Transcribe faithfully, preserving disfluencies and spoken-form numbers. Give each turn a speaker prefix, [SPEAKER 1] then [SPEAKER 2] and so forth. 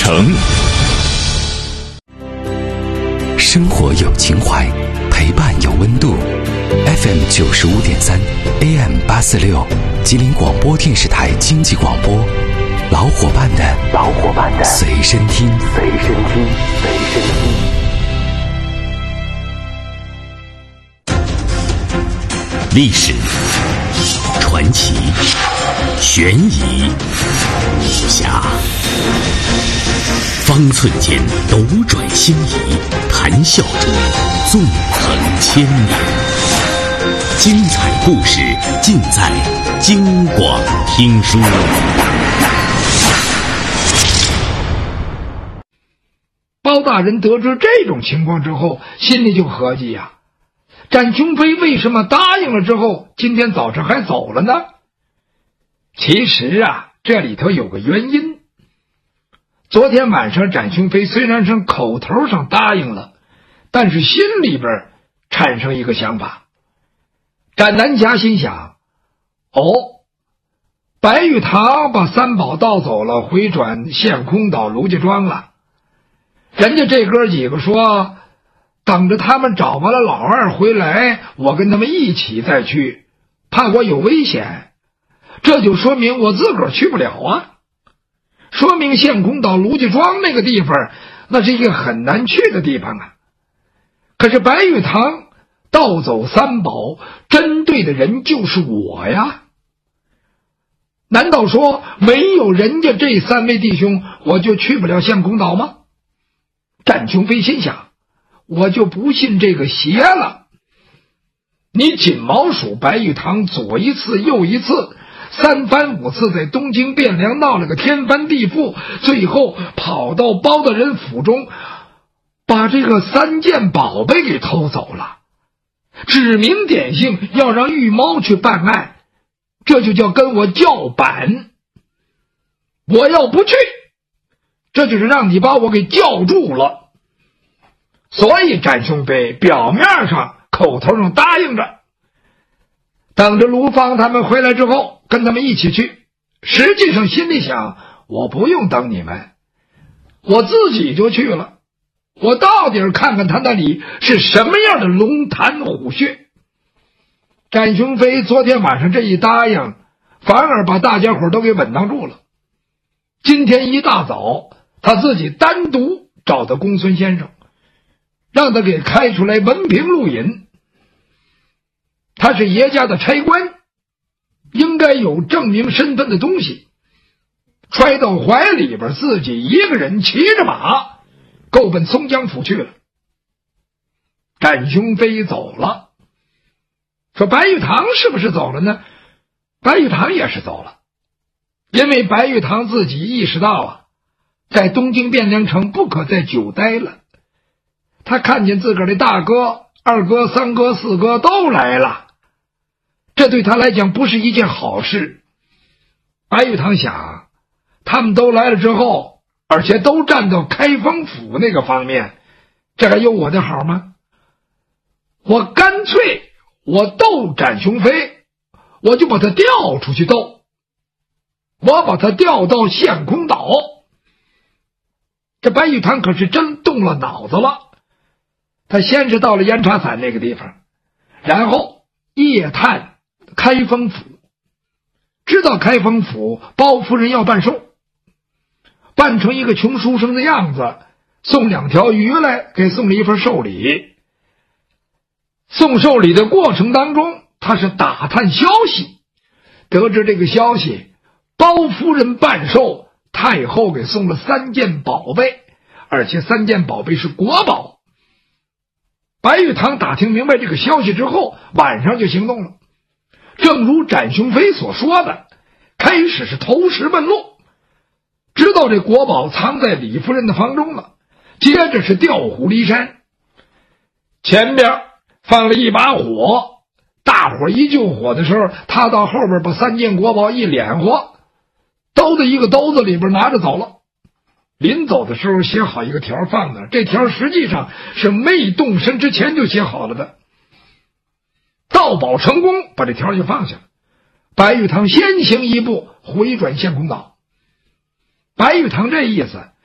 [SPEAKER 1] 城。生活有情怀，陪伴有温度。F M 九十五点三 ，A M 八四六，吉林广播电视台经济广播，老伙伴的老伙伴的随身听，随身听，随身听。历史、传奇、悬疑、武侠，方寸间斗转星移，谈笑中纵横千年。精彩故事尽在京广听书。
[SPEAKER 2] 包大人得知这种情况之后，心里就合计呀、啊，展琼飞为什么答应了之后，今天早晨还走了呢？其实啊，这里头有个原因。昨天晚上展琼飞虽然是口头上答应了，但是心里边产生一个想法。展南侠心想，哦，白玉堂把三宝盗走了，回转陷空岛卢家庄了。人家这哥几个说，等着他们找完了老二回来，我跟他们一起再去，怕我有危险。这就说明我自个儿去不了啊，说明陷空岛卢家庄那个地方，那是一个很难去的地方啊。可是白玉堂盗走三宝，针对的人就是我呀。难道说没有人家这三位弟兄，我就去不了陷空岛吗？展琼飞心想，我就不信这个邪了。你锦毛鼠白玉堂左一次右一次，三番五次在东京汴梁闹了个天翻地覆，最后跑到包大人府中，把这个三件宝贝给偷走了，指名点姓要让玉猫去办案，这就叫跟我叫板。我要不去，这就是让你把我给叫住了。所以展兄飞表面上口头上答应着，等着卢芳他们回来之后跟他们一起去，实际上心里想，我不用等你们，我自己就去了。我到底看看他那里是什么样的龙潭虎穴。展雄飞昨天晚上这一答应，反而把大家伙都给稳当住了。今天一大早，他自己单独找到公孙先生，让他给开出来文凭录引。他是爷家的差官，应该有证明身份的东西，揣到怀里边，自己一个人骑着马够奔松江府去了。展雄飞走了，说白玉堂是不是走了呢？白玉堂也是走了，因为白玉堂自己意识到啊，在东京汴梁城不可再久待了。他看见自个儿的大哥、二哥、三哥、四哥都来了，这对他来讲不是一件好事。白玉堂想，他们都来了之后，而且都站到开封府那个方面，这还有我的好吗？我干脆我斗展雄飞，我就把他调出去斗，我把他调到陷空岛。这白玉堂可是真动了脑子了。他先是到了烟茶伞那个地方，然后夜探开封府，知道开封府包夫人要办寿，扮成一个穷书生的样子，送两条鱼来，给送了一份寿礼。送寿礼的过程当中，他是打探消息，得知这个消息，包夫人办寿，太后给送了三件宝贝，而且三件宝贝是国宝。白玉堂打听明白这个消息之后，晚上就行动了。正如展雄飞所说的，开始是投石问路，知道这国宝藏在李夫人的房中了，接着是调虎离山。前边放了一把火，大伙一救火的时候，他到后边把三件国宝一敛和，兜在一个兜子里边拿着走了。临走的时候写好一个条放那儿，这条实际上是没动身之前就写好了的。盗宝成功，把这条就放下了。白玉堂先行一步回转陷空岛。白玉堂这意思，